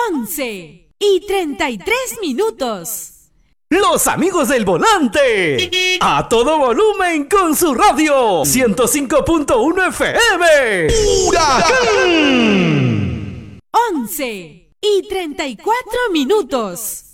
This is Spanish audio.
11:33. Los amigos del volante, a todo volumen con su radio, 105.1 FM. ¡Huracán! 11:34.